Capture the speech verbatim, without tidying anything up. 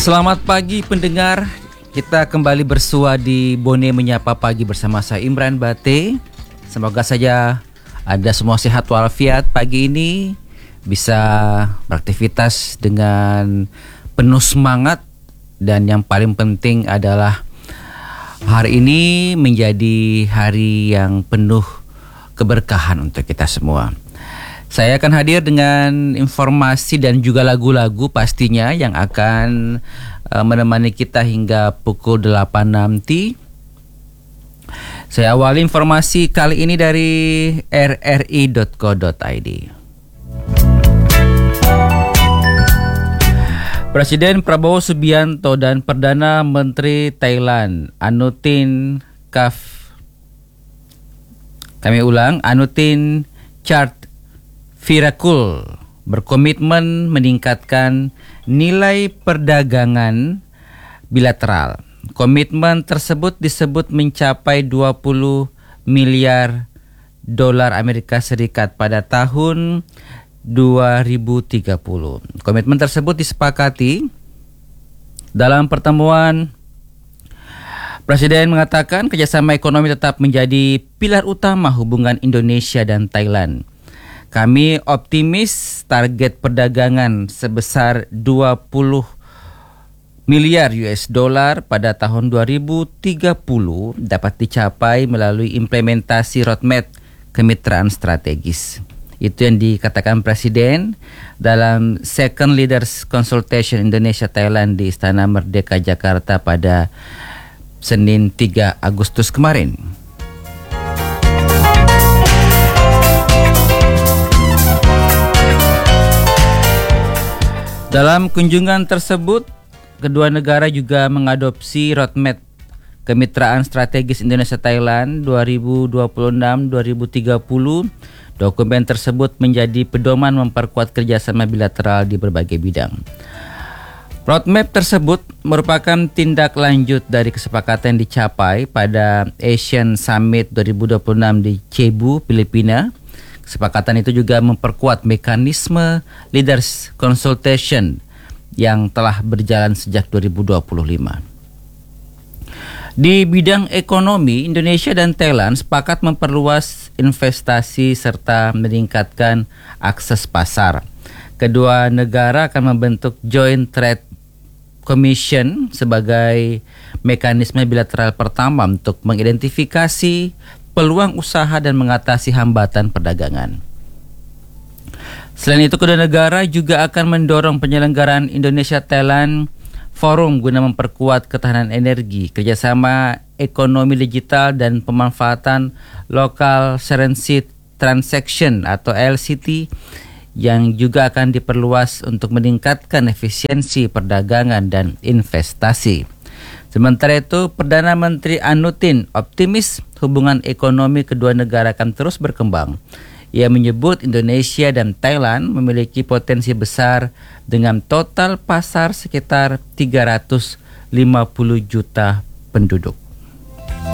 Selamat pagi pendengar. Kita kembali bersua di Bone Menyapa Pagi bersama saya Imran Bate. Semoga saja Anda semua sehat walafiat pagi ini, bisa beraktivitas dengan penuh semangat, dan yang paling penting adalah hari ini menjadi hari yang penuh keberkahan untuk kita semua. Saya akan hadir dengan informasi dan juga lagu-lagu pastinya yang akan uh, menemani kita hingga pukul delapan nanti. Saya awali informasi kali ini dari r r i dot co dot i d. Presiden Prabowo Subianto dan Perdana Menteri Thailand Anutin Kaf Kami ulang, Anutin Charnvirakul berkomitmen meningkatkan nilai perdagangan bilateral. Komitmen tersebut disebut mencapai dua puluh miliar dolar Amerika Serikat pada tahun dua ribu tiga puluh. Komitmen tersebut disepakati dalam pertemuan. Presiden mengatakan kerjasama ekonomi tetap menjadi pilar utama hubungan Indonesia dan Thailand. Kami optimis target perdagangan sebesar dua puluh miliar U S dollar pada tahun dua ribu tiga puluh dapat dicapai melalui implementasi roadmap kemitraan strategis. Itu yang dikatakan Presiden dalam Second Leaders Consultation Indonesia-Thailand di Istana Merdeka Jakarta pada Senin tiga Agustus kemarin. Dalam kunjungan tersebut, kedua negara juga mengadopsi roadmap kemitraan strategis Indonesia-Thailand dua ribu dua puluh enam sampai dua ribu tiga puluh. Dokumen tersebut menjadi pedoman memperkuat kerjasama bilateral di berbagai bidang. Roadmap tersebut merupakan tindak lanjut dari kesepakatan yang dicapai pada Asian Summit dua ribu dua puluh enam di Cebu, Filipina. Kesepakatan itu juga memperkuat mekanisme Leaders Consultation yang telah berjalan sejak dua ribu dua puluh lima. Di bidang ekonomi, Indonesia dan Thailand sepakat memperluas investasi serta meningkatkan akses pasar. Kedua negara akan membentuk Joint Trade Commission sebagai mekanisme bilateral pertama untuk mengidentifikasi peluang usaha dan mengatasi hambatan perdagangan. Selain itu, kedua negara juga akan mendorong penyelenggaraan Indonesia-Thailand Forum guna memperkuat ketahanan energi, kerjasama ekonomi digital, dan pemanfaatan Local Currency Transaction atau L C T yang juga akan diperluas untuk meningkatkan efisiensi perdagangan dan investasi. Sementara itu, Perdana Menteri Anutin optimis hubungan ekonomi kedua negara akan terus berkembang. Ia menyebut Indonesia dan Thailand memiliki potensi besar dengan total pasar sekitar tiga ratus lima puluh juta penduduk.